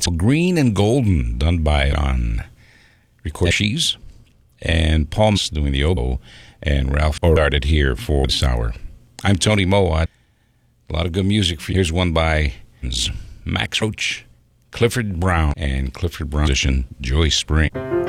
That's Green and Golden, done by on Records, and Paul's doing the oboe, and Ralph started here for this hour. I'm Tony Mowat. A lot of good music for you. Here's one by Max Roach, Clifford Brown, and Clifford Brown's musician Joyce Spring.